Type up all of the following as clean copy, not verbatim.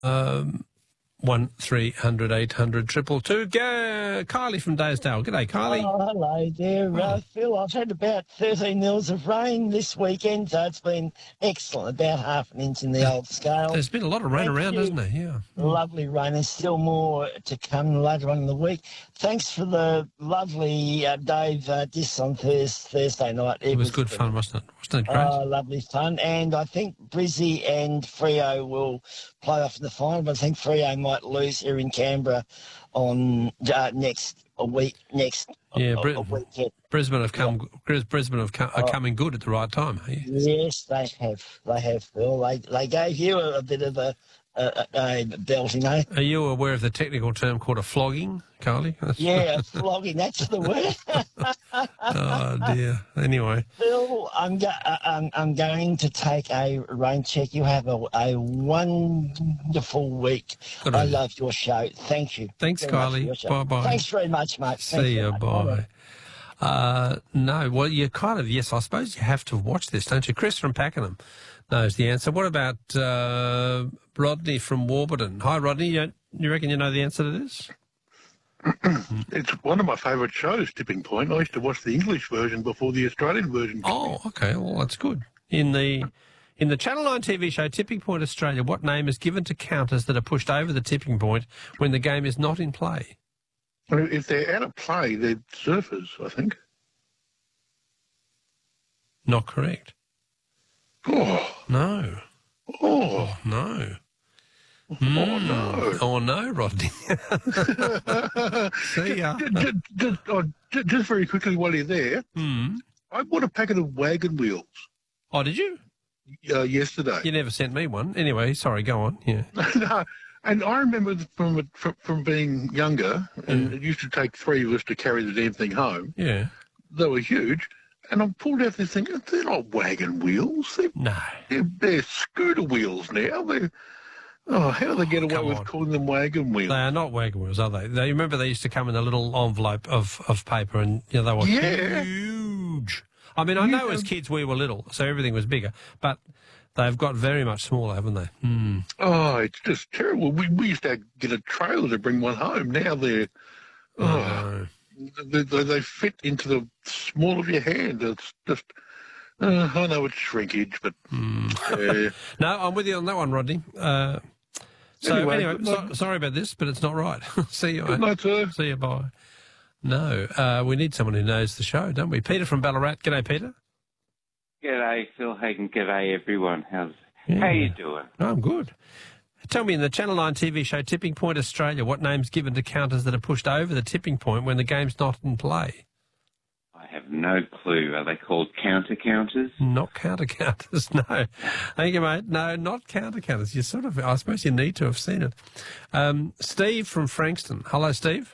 1300 800 222. Kylie from Daysdale. G'day, Kylie. Oh, hello there, Phil. I've had about 13 mils of rain this weekend, so it's been excellent, about half an inch in the old scale. There's been a lot of rain around, hasn't there? Yeah. Lovely rain. There's still more to come later on in the week. Thanks for the lovely Dave diss on Thursday night. It was good fun, wasn't it? Wasn't it great? Oh, lovely fun. And I think Brizzy and Freo will play off in the final, but I think Freo might lose here in Canberra on next weekend. Brisbane have come. Brisbane are coming good at the right time. Are you? Yes, they have. They have, Phil. They gave you a bit of a belting, eh? Are you aware of the technical term called a flogging, Carly? Yeah, flogging. That's the word. Oh dear. Anyway, Phil, I'm going to take a rain check. You have a wonderful week. I love your show. Thank you. Thanks, Kylie. Bye bye. Thanks very much, mate. See you. Bye. No, well, you kind of, yes, I suppose you have to watch this, don't you? Chris from Pakenham knows the answer. What about Rodney from Warburton? Hi, Rodney. You reckon you know the answer to this? It's one of my favourite shows, Tipping Point. I used to watch the English version before the Australian version. Oh, okay. Well, that's good. In the Channel 9 TV show Tipping Point Australia, what name is given to counters that are pushed over the tipping point when the game is not in play? If they're out of play, they're surfers, I think. Not correct. Oh. No. Oh. No. Oh, no. Oh, no, Rodney. See ya. Just very quickly while you're there, I bought a packet of wagon wheels. Oh, did you? Yesterday. You never sent me one. Anyway, sorry, go on. Yeah. No. And I remember from being younger, and it used to take three of us to carry the damn thing home. Yeah. They were huge. And I pulled out this thing, they're not wagon wheels. They're scooter wheels now. How do they get away with calling them wagon wheels? They are not wagon wheels, are they? They remember they used to come in a little envelope of paper, and they were huge. I mean, I know as kids we were little, so everything was bigger, but they've got very much smaller, haven't they? Oh, it's just terrible. We used to get a trailer to bring one home. Now they're... They fit into the small of your hand. It's just... I know it's shrinkage, but... No, I'm with you on that one, Rodney. Anyway, sorry about this, but it's not right. See you, mate. Good night, sir. See you, bye. No, we need someone who knows the show, don't we? Peter from Ballarat. G'day, Peter. G'day, Phil Hagen. G'day, everyone. How you doing? I'm good. Tell me, in the Channel 9 TV show Tipping Point Australia, what name's given to counters that are pushed over the tipping point when the game's not in play? I have no clue. Are they called counter-counters? Not counter-counters, no. Thank you, mate. No, not counter-counters. You sort of, I suppose you need to have seen it. Steve from Frankston. Hello, Steve.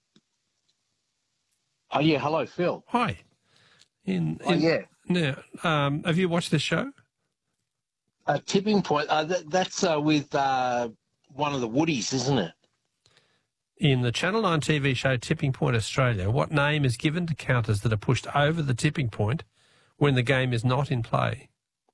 Oh, yeah. Hello, Phil. Hi. Yeah. Now, have you watched this show? Tipping Point. That's with one of the Woodies, isn't it? In the Channel 9 TV show Tipping Point Australia, what name is given to counters that are pushed over the tipping point when the game is not in play?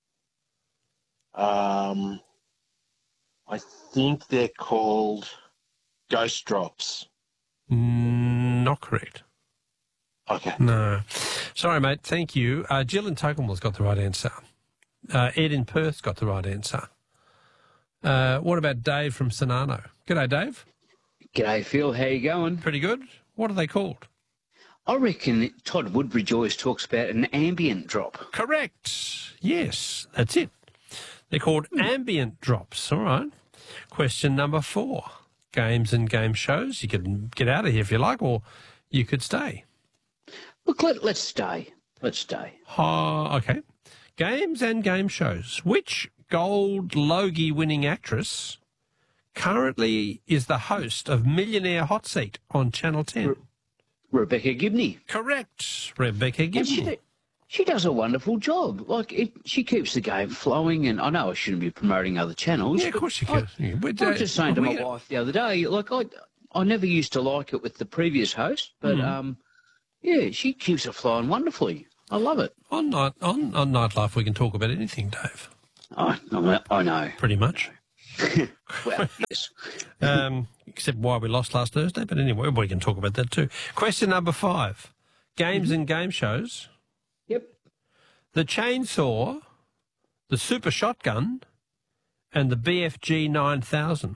I think they're called ghost drops. Not correct. Okay. No. Sorry, mate. Thank you. Jill in Tocumwell's got the right answer. Ed in Perth's got the right answer. What about Dave from Sonano? G'day, Dave. G'day, Phil. How you going? Pretty good. What are they called? I reckon Todd Woodbridge always talks about an ambient drop. Correct. Yes, that's it. They're called ambient drops. All right. Question number 4. Games and game shows. You can get out of here if you like, or you could stay. Look, let's stay. Let's stay. Okay. Games and game shows. Which Gold Logie winning actress currently is the host of Millionaire Hot Seat on Channel 10? Rebecca Gibney. Correct. Rebecca Gibney. She does a wonderful job. She keeps the game flowing, and I know I shouldn't be promoting other channels. Yeah, of course you can. I was just saying to my wife the other day, I never used to like it with the previous host, but yeah, she keeps it flowing wonderfully. I love it. On Nightlife, we can talk about anything, Dave. I know. Pretty much. Well, yes. Except why we lost last Thursday. But anyway, we can talk about that too. Question number 5. Games and game shows. Yep. The chainsaw, the super shotgun, and the BFG 9000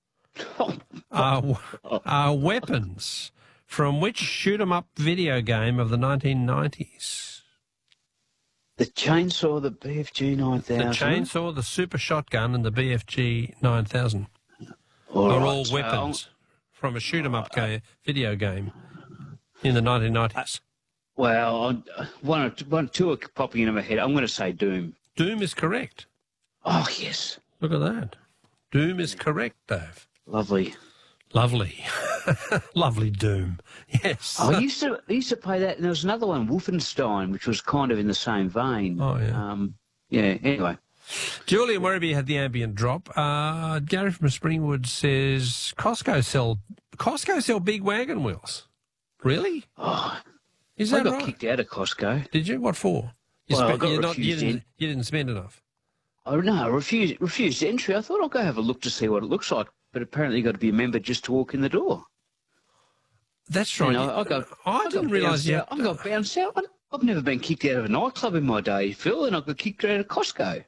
are weapons from which shoot-'em-up video game of the 1990s? The chainsaw, the BFG 9000. The chainsaw, the super shotgun, and the BFG 9000 all are right, all weapons from a shoot-'em-up video game in the 1990s. Well, two are popping into my head. I'm going to say Doom. Doom is correct. Oh, yes. Look at that. Doom is correct, Dave. Lovely. Lovely. Lovely Doom. Yes. Oh, I used to play that, and there was another one, Wolfenstein, which was kind of in the same vein. Oh, yeah. Yeah, anyway. Julian Werribee had the ambient drop. Gary from Springwood says Costco sell big wagon wheels. Really? Oh, is that I got right? kicked out of Costco. Did you? What for? I got refused in. You didn't spend enough. Oh, no, I refused entry. I thought I'll go have a look to see what it looks like, but apparently you've got to be a member just to walk in the door. That's right. You know, I didn't realise you. I got bounced out. I've never been kicked out of a nightclub in my day, Phil, and I got kicked out of Costco.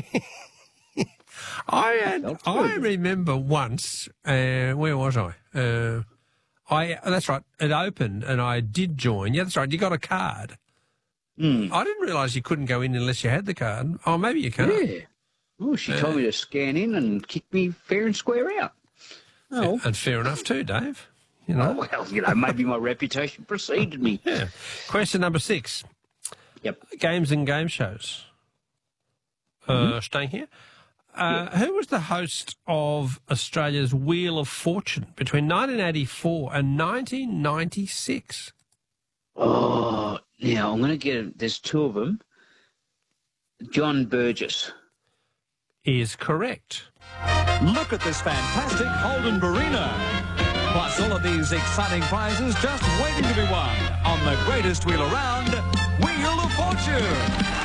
I remember once. Where was I? That's right. It opened, and I did join. Yeah, that's right. You got a card. I didn't realise you couldn't go in unless you had the card. Oh, maybe you can't. Yeah. Oh, she told me to scan in and kick me fair and square out. Oh, and fair enough too, Dave. You know. Oh, well, maybe my reputation preceded me. Yeah. Question number 6. Yep. Games and game shows. Staying here. Who was the host of Australia's Wheel of Fortune between 1984 and 1996? Oh, now I'm going to get. There's 2 of them. John Burgess is correct. Look at this fantastic Holden Barina. Plus all of these exciting prizes just waiting to be won on the greatest wheel around, Wheel of Fortune.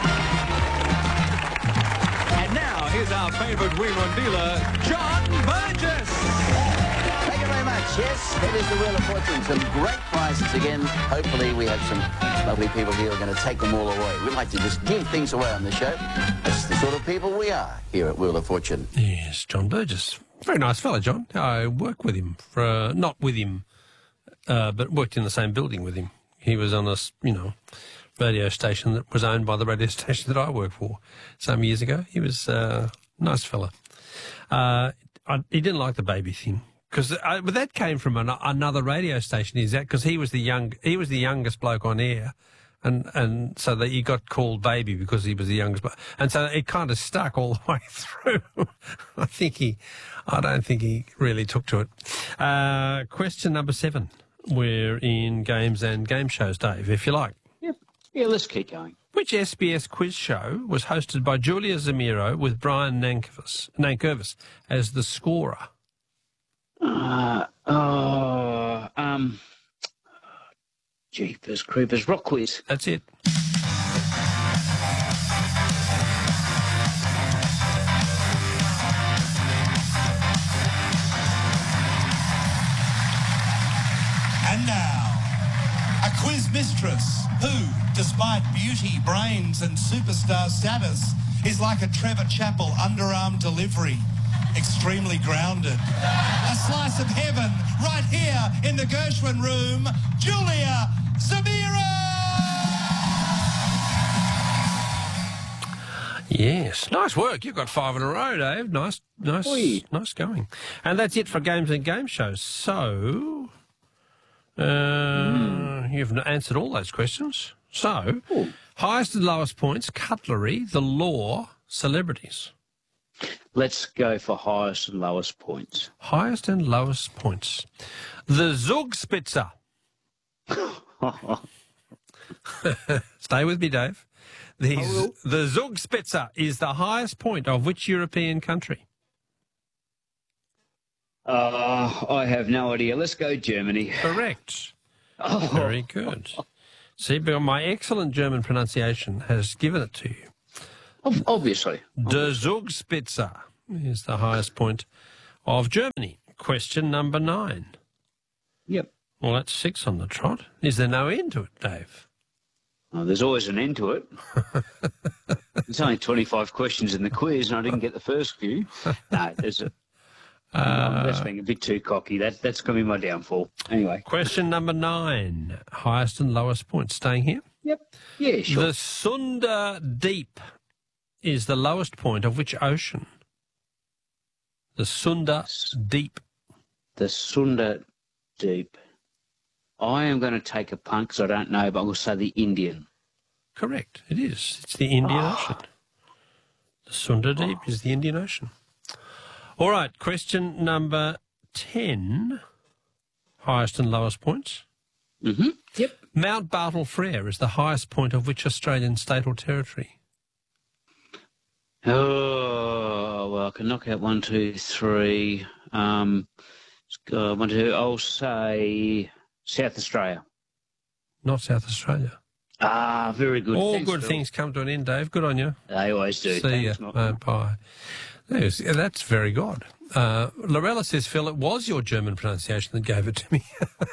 And now, here's our favourite wheel and dealer, John Burgess. Thank you very much. Yes, it is the Wheel of Fortune. Some great prizes again. Hopefully we have some lovely people here who are going to take them all away. We like to just give things away on the show. That's the sort of people we are here at Wheel of Fortune. Yes, John Burgess. Very nice fella, John. I worked with him not with him, but worked in the same building with him. He was on a, radio station that was owned by the radio station that I worked for some years ago. He was a nice fella. He didn't like the baby thing but that came from another radio station. Is that because he was the youngest bloke on air. And so that he got called baby because he was the youngest. And so it kind of stuck all the way through. I don't think he really took to it. Question number 7. We're in games and game shows, Dave, if you like. Yep. Yeah, let's keep going. Which SBS quiz show was hosted by Julia Zemiro with Brian Nankervis as the scorer? Jeepers Creepers, Rock Quiz. That's it. And now, a quiz mistress who, despite beauty, brains and superstar status, is like a Trevor Chappell underarm delivery. Extremely grounded. A slice of heaven right here in the Gershwin room, Julia Zemiro! Yes, nice work. You've got 5 in a row, Dave. Nice going. And that's it for games and game shows. So, you've answered all those questions. So, highest and lowest points, cutlery, the law, celebrities. Let's go for highest and lowest points. Highest and lowest points. The Zugspitze. Stay with me, Dave. The Zugspitze is the highest point of which European country? I have no idea. Let's go Germany. Correct. Oh. Very good. See, but my excellent German pronunciation has given it to you. Obviously. Der Zugspitze. is the highest point of Germany. Question number 9. Yep. Well, that's 6 on the trot. Is there no end to it, Dave? Oh, there's always an end to it. There's only 25 questions in the quiz, and I didn't get the first few. No, there's a... that's being a bit too cocky. That's going to be my downfall. Anyway. Question number 9. Highest and lowest points. Staying here? Yep. Yeah, sure. The Sunda Deep is the lowest point of which ocean? The Sunda Deep. The Sunda Deep. I am going to take a punt because I don't know, but I'm going to say the Indian. Correct. It is. It's the Indian Ocean. The Sunda Deep is the Indian Ocean. All right. Question number 10. Highest and lowest points. Mm-hmm. Yep. Mount Bartle Frere is the highest point of which Australian state or territory? Oh, well, I can knock out 1, 2, 3. 1, 2. I'll say South Australia. Not South Australia. Ah, very good. All Thanks, good Phil. things come to an end, Dave. Good on you. They always do. See Thanks, ya. Mark. Bye. That's very good. Lorella says, Phil, it was your German pronunciation that gave it to me.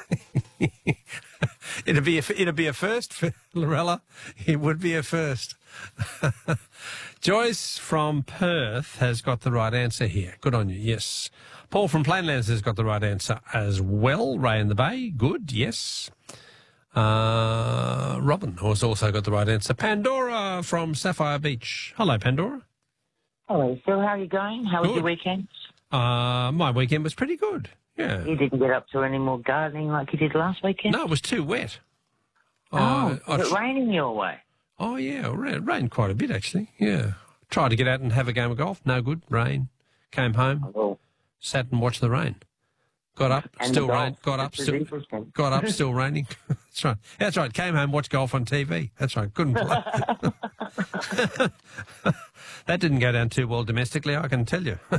It'd be a first, Lorella. It would be a first. Joyce from Perth has got the right answer here. Good on you, yes. Paul from Plainlands has got the right answer as well. Ray in the Bay, good, yes. Robin has also got the right answer. Pandora from Sapphire Beach. Hello, Pandora. Hello, Phil. How are you going? How was your weekend? My weekend was pretty good, yeah. You didn't get up to any more gardening like you did last weekend? No, it was too wet. Was it raining your way? Oh, yeah, it rained quite a bit, actually, yeah. Tried to get out and have a game of golf. No good, rain. Came home, sat and watched the rain. Got up, still rain. Got up, still raining. That's right. That's right. Came home, watched golf on TV. That's right. Couldn't play. That didn't go down too well domestically, I can tell you.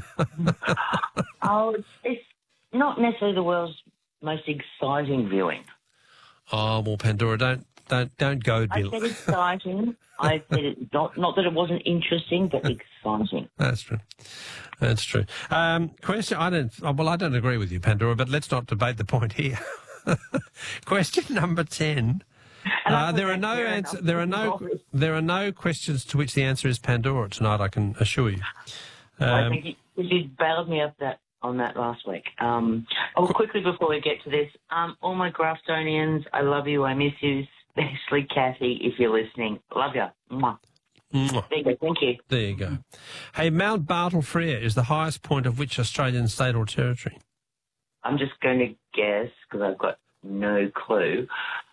It's not necessarily the world's most exciting viewing. Oh, well, Pandora, don't goad me. I said exciting. I said it, not that it wasn't interesting, but exciting. That's true. That's true. Question. I don't agree with you, Pandora, but let's not debate the point here. Question number 10. There are no questions to which the answer is Pandora tonight, I can assure you. I think you bailed me up on that last week. Quickly before we get to this, all my Graftonians, I love you, I miss you, especially Kathy, if you're listening. Love you. Mwah. Mwah. There you go. Thank you. There you go. Hey, Mount Bartle Frere is the highest point of which Australian state or territory? I'm just going to guess, because I've got no clue.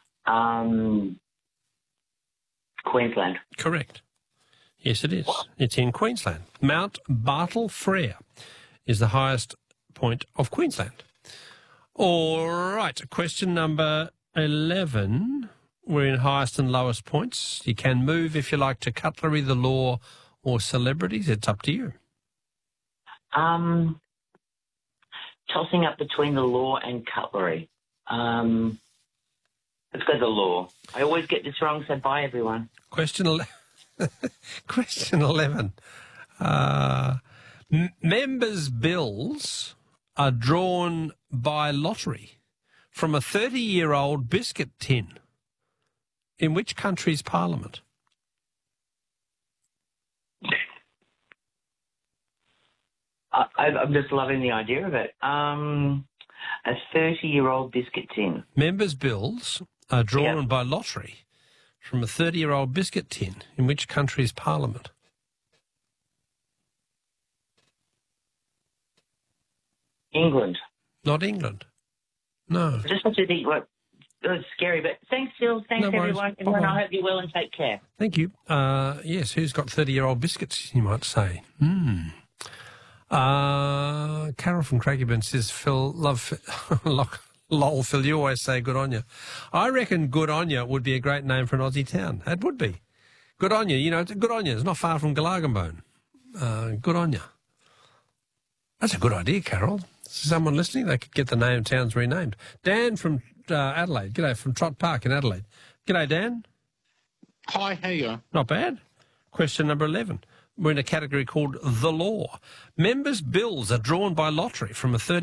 Queensland. Correct. Yes, it is. What? It's in Queensland. Mount Bartle Frere is the highest point of Queensland. All right. Question number 11. We're in highest and lowest points. You can move, if you like, to cutlery, the law, or celebrities. It's up to you. Tossing up between the law and cutlery. Let's go the law. I always get this wrong, so bye, everyone. Question 11. Members' bills are drawn by lottery from a 30-year-old biscuit tin. In which country's parliament? I'm just loving the idea of it. A 30-year-old biscuit tin. Members' bills are drawn by lottery from a 30-year-old biscuit tin. In which country's parliament? England. Not England. No. I just want to think it's scary, but thanks, Phil. Thanks, everyone. And I hope you're well and take care. Thank you. Yes, who's got 30-year-old biscuits, you might say? Carol from Craigieburn says, Phil, lol, Phil, you always say good on you. I reckon good on you would be a great name for an Aussie town. It would be. Good on you. You know, good on you. It's not far from Glargambone. Good on you. That's a good idea, Carol. Someone listening, they could get the name of towns renamed. Dan from Adelaide. G'day, from Trott Park in Adelaide. G'day, Dan. Hi, how you going? Not bad. Question number 11. we're in a category called The Law. Members' bills are drawn by lottery from a 30